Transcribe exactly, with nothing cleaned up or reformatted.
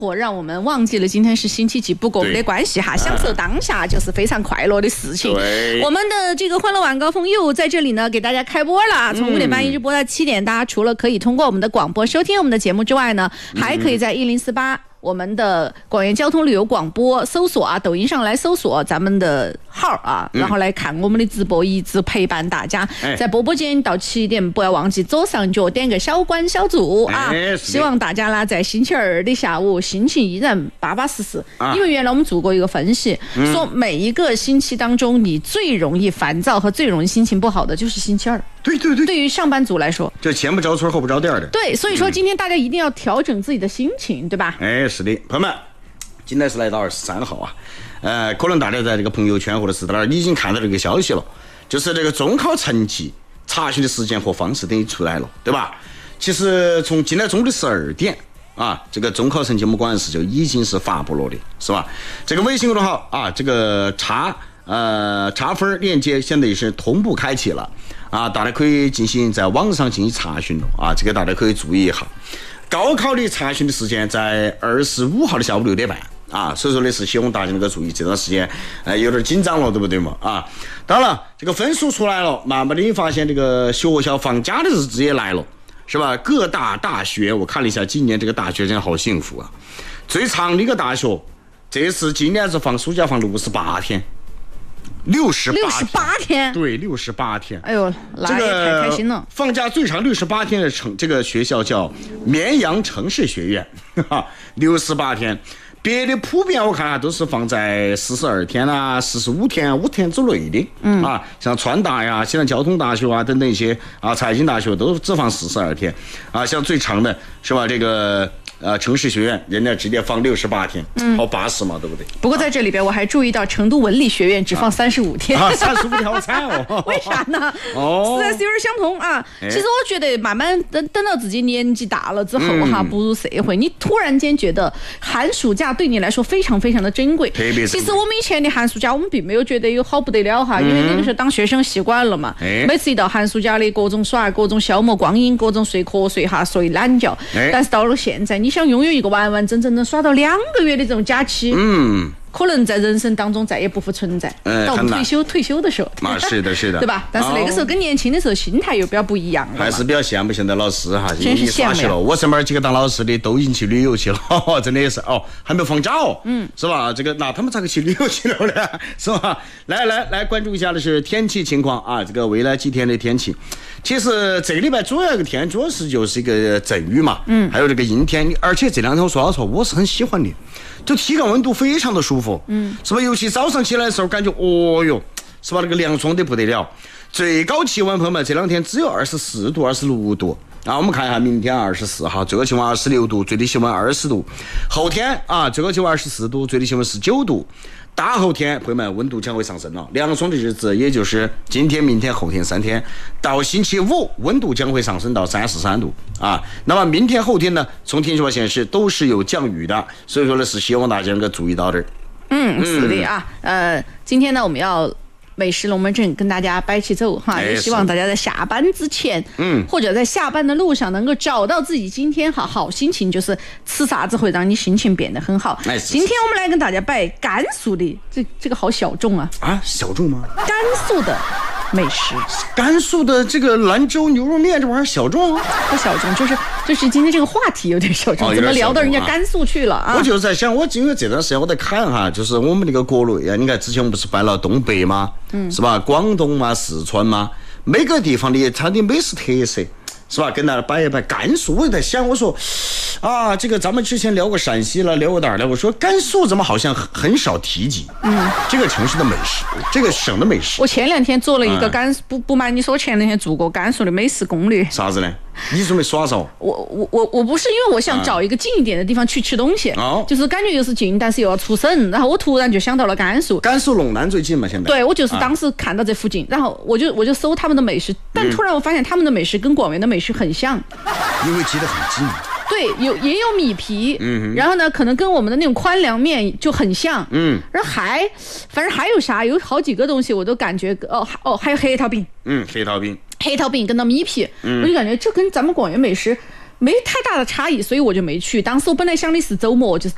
活让我们忘记了今天是星期几，不过没关系哈，享受当下就是非常快乐的事情。我们的这个欢乐晚高峰又在这里呢，给大家开播了，从五点半一直播到七点。大家除了可以通过我们的广播收听我们的节目之外呢，还可以在一零四八。我们的广元交通旅游广播搜索啊，抖音上来搜索咱们的号啊，然后来看我们的直播，一直陪伴大家。在播播间到七点，不要忘记左上角点个小关小组啊！希望大家呢在星期二的下午心情依然巴巴适适。因为原来我们做过一个分析，说每一个星期当中，你最容易烦躁和最容易心情不好的就是星期二。 对对对， 对于上班族来说， 就前不着村后不着店的。 对，所以说今天大家一定要调整自己的心情，对吧？ 哎，是的，朋友们，今天是来到二十三号啊，呃，可能大家在这个朋友圈或者是在哪儿已经看到这个消息了，就是这个中考成绩查询的时间和方式等于出来了，对吧？其实从今天中午的十二点啊，这个中考成绩我们广安市就已经是发布了的，是吧？这个微信公众号啊，这个查呃查分链接现在也是同步开启了。啊，大家可以进行在网上进行查询了啊，这个大家可以注意一下。高考的查询的时间在二十五号的下午六点半啊，所以说的是希望大家能够注意这段时间，呃，有点紧张了，对不对嘛？啊，当然了，这个分数出来了，慢慢的你发现这个学校放假的日子也来了，是吧？各大大学我看了一下，今年这个大学真的好幸福啊！最长的一个大学，这次今年是放暑假放六十八天。六十六十八天， 对，六十八天。 哎呦，那也太开心了！ 放假最长六十八天的城，这个学校叫绵阳城市学院，哈，六十八天。别的普遍我看啊，都是放在四十二天啊、四十五天、五天之内的。嗯啊，像川大呀、西南交通大学啊等等一些啊，财经大学都只放四十二天。啊，像最长的是吧？这个。呃，城市学院人家直接放六十八天，嗯，好巴适嘛，对不对？ 不过在这里边我还注意到，成都文理学院只放三十五天， 啊，三十五天好惨哦。 为啥呢？哦，实在是有点相同啊。其实我觉得慢慢等等到自己年纪大了之后哈，步入社会，你突然间觉得寒暑假对你来说非常非常的珍贵。其实我们以前的寒暑假，我们并没有觉得有好不得了哈，因为那个时候当学生习惯了嘛。每次一到寒暑假的各种耍，各种消磨光阴，各种睡瞌睡哈，睡懒觉。但是到了现在，你想拥有一个完完整整能耍到两个月的这种假期，嗯，可能在人生当中再也不复存在。嗯，到退休退休的时候， 啊，是的，是的， 对吧？但是那个时候跟年轻的时候心态又比较不一样了， 还是比较羡慕现在老师哈， 真是羡慕了。 我身边几个当老师的都已经去旅游去了，真的是哦，还没有放假哦，嗯，是吧？这个那他们咋个去旅游去了呢？是吧？来来来，关注一下的是天气情况啊，这个未来几天的天气。其实这个礼拜主要一个天主要是就是一个阵雨嘛，嗯，还有这个阴天，而且这两天我说老实话，我是很喜欢的，就体感温度非常的舒服，嗯，是吧？尤其早上起来的时候，感觉哦哟，是吧？那个凉爽的不得了。最高气温，朋友们，这两天只有二十四度、二十六度。啊，我们看一下明天二十四号，最高气温二十六度，最低气温二十度。后天啊，最高气温二十四度，最低气温十九度。大后天，朋友们，温度将会上升了。凉爽的日子，也就是今天、明天、后天三天，到星期五，温度将会上升到三十三度啊。那么明天、后天呢，从天气预报显示都是有降雨的，所以说呢，是希望大家能够注意到的。 嗯，是的啊，呃，今天呢，我们要。美食龙门阵跟大家摆起走哈，也希望大家在下班之前，嗯，或者在下班的路上能够找到自己今天好好心情，就是吃啥子会让你心情变得很好。哎，今天我们来跟大家摆甘肃的，这这个好小众啊！ 啊，小众吗？ 甘肃的美食， 甘肃的这个兰州牛肉面这玩意儿小众啊？ 不小众，就是就是今天这个话题有点小众，哦、怎么聊到人家甘肃去了啊？ 我就在想，我因为这段时间我在看哈，就是我们那个国内啊，你看之前我们不是摆了东北吗？嗯，是吧？广东嘛，四川嘛，每个地方的它的美食特色，是吧？跟大家摆一摆。甘肃，我在想，我说啊，这个咱们之前聊过陕西了，聊过哪儿了？我说甘肃怎么好像很少提及？嗯，这个城市的美食，这个省的美食。 我前两天做了一个甘肃，不不瞒你说，前两天做过甘肃的美食攻略。 啥子呢？你准备耍啥？ 我我我我不是，因为我想找一个近一点的地方去吃东西，哦、就是感觉又是近，但是又要出省，然后我突然就想到了甘肃。 甘肃陇南最近嘛，现在。 对，我就是当时看到这附近，啊、然后我就我就搜他们的美食，但突然我发现他们的美食跟广元的美食很像， 因为接得很近。 对，有也有米皮，嗯，然后呢，可能跟我们的那种宽凉面就很像，嗯，然后还，反正还有啥，有好几个东西我都感觉，哦哦，还有黑桃饼， 嗯，黑桃饼， 黑桃饼跟到米皮，嗯，我就感觉这跟咱们广元美食没太大的差异，所以我就没去。当时我本来想的是周末就是